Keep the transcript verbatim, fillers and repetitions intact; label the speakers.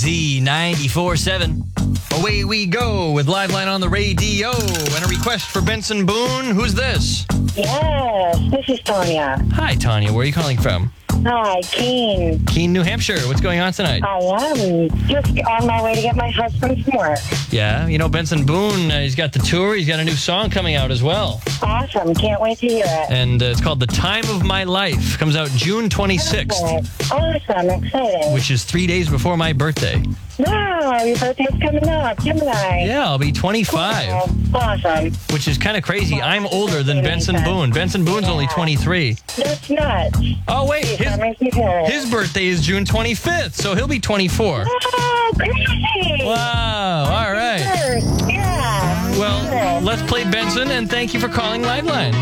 Speaker 1: Z ninety-four point seven. Away we go with Liveline on the radio. And a request for Benson Boone. Who's this?
Speaker 2: Yes, this is Tanya.
Speaker 1: Hi, Tanya. Where are you calling from?
Speaker 2: Hi, Keene.
Speaker 1: Keene, New Hampshire. What's going on tonight?
Speaker 2: I am just on my way to get my husband from work.
Speaker 1: Yeah, you know, Benson Boone, uh, he's got the tour. He's got a new song coming out as well.
Speaker 2: Awesome. Can't wait to hear it.
Speaker 1: And uh, it's called The Time of My Life. Comes out June twenty-sixth.
Speaker 2: Awesome. Exciting.
Speaker 1: Which is three days before my birthday.
Speaker 2: Wow, your birthday's coming up. Gemini.
Speaker 1: Yeah, I'll be twenty-five.
Speaker 2: Cool. Awesome.
Speaker 1: Which is kind of crazy. I'm older than Benson Boone. Benson Boone's only twenty-three.
Speaker 2: That's nuts.
Speaker 1: Oh, wait.
Speaker 2: Jeez,
Speaker 1: His,
Speaker 2: that makes me feel old.
Speaker 1: his birthday is June twenty-fifth, so he'll be twenty-four.
Speaker 2: Oh, crazy.
Speaker 1: Wow. All right.
Speaker 2: Yeah.
Speaker 1: Well, let's play Benson, and thank you for calling Liveline.